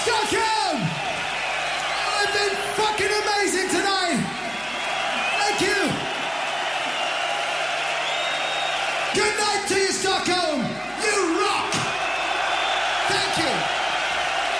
Stockholm! I've been fucking amazing tonight! Thank you! Good night to you!